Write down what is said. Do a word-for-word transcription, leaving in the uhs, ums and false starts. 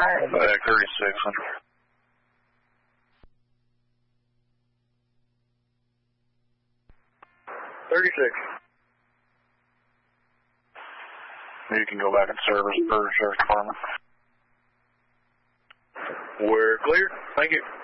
right. Back thirty-six hundred. thirty-six. You can go back and service for the Sheriff's Department. We're clear. Thank you.